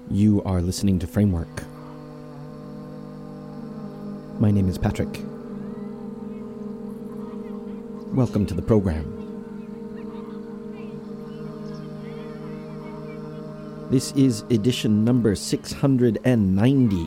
You are listening to Framework. My name is Patrick. Welcome to the program. This is edition number 690.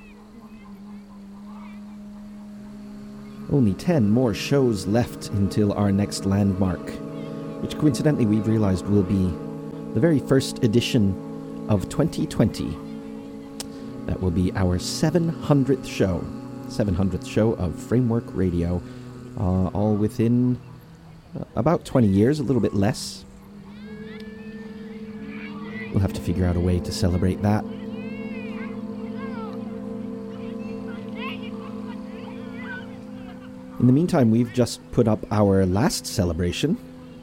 Only 10 more shows left until our next landmark, which coincidentally we've realized will be the very first edition of 2020. That will be our 700th show of Framework Radio, all within about 20 years, a little bit less. We'll have to figure out a way to celebrate that. In the meantime, we've just put up our last celebration,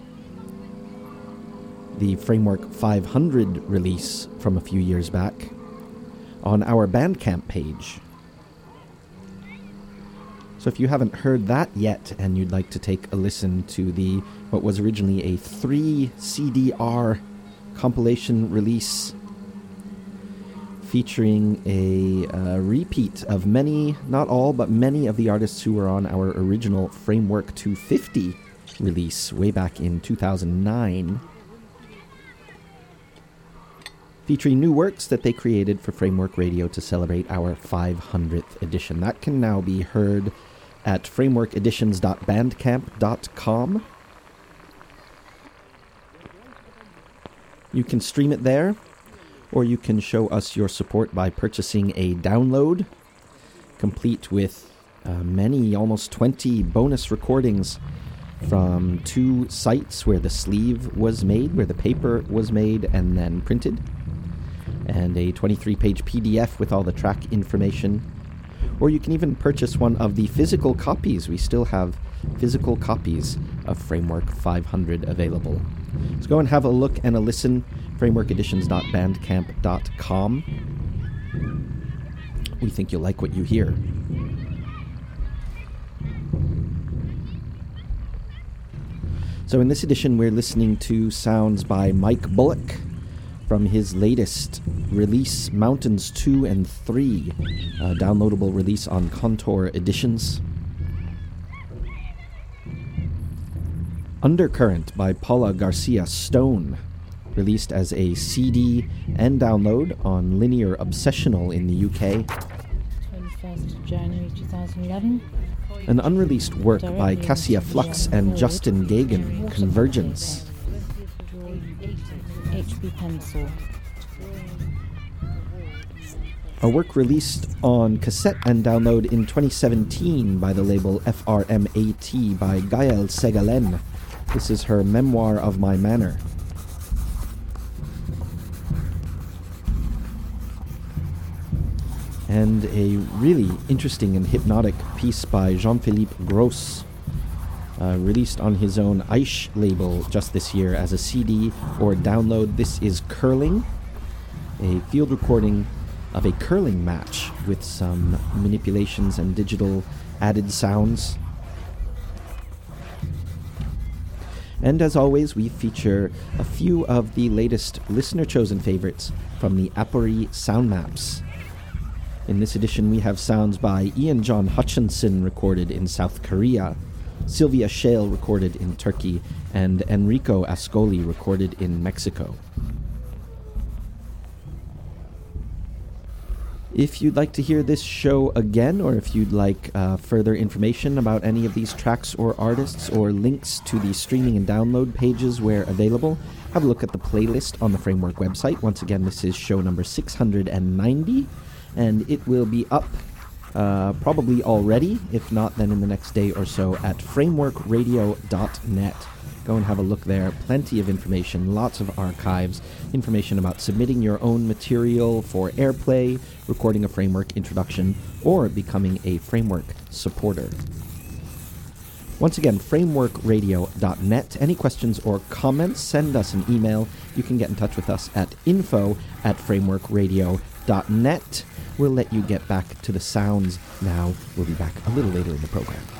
the Framework 500 release from a few years back, on our Bandcamp page. So if you haven't heard that yet and you'd like to take a listen to what was originally a 3 CDR compilation release featuring a repeat of many, not all, but many of the artists who were on our original Framework 250 release way back in 2009, featuring new works that they created for Framework Radio to celebrate our 500th edition. That can now be heard at frameworkeditions.bandcamp.com. You can stream it there, or you can show us your support by purchasing a download, complete with many, almost 20 bonus recordings from 2 sites where the sleeve was made, where the paper was made and then printed, and a 23-page PDF with all the track information. Or you can even purchase one of the physical copies. We still have physical copies of Framework 500 available. So go and have a look and a listen, frameworkeditions.bandcamp.com. We think you'll like what you hear. So in this edition, we're listening to sounds by Mike Bullock from his latest release, Mountains 2 and 3, a downloadable release on Contour Editions. Undercurrent by Paula Garcia Stone, released as a CD and download on Linear Obsessional in the UK. 21st of January 2011. An unreleased work by Cassia Flux and Justin Gagan, Convergence. HB Pencil. A work released on cassette and download in 2017 by the label FRMAT by Gael Segalen. This is her Memoir of My Manor. And a really interesting and hypnotic piece by Jean-Philippe Gros, released on his own Aish label just this year as a CD or download. This is Curling, a field recording of a curling match with some manipulations and digital added sounds. And as always, we feature a few of the latest listener-chosen favorites from the Apori Sound Maps. In this edition, we have sounds by Ian John Hutchinson, recorded in South Korea, Sylvia Shale, recorded in Turkey, and Enrico Ascoli, recorded in Mexico. If you'd like to hear this show again, or if you'd like further information about any of these tracks or artists, or links to the streaming and download pages where available, have a look at the playlist on the Framework website. Once again, this is show number 690, and it will be up probably already, if not then in the next day or so, at frameworkradio.net. Go and have a look there. Plenty of information, lots of archives, information about submitting your own material for airplay, recording a Framework introduction, or becoming a Framework supporter. Once again, frameworkradio.net. Any questions or comments, send us an email. You can get in touch with us at info@frameworkradio.net. We'll let you get back to the sounds now. We'll be back a little later in the program.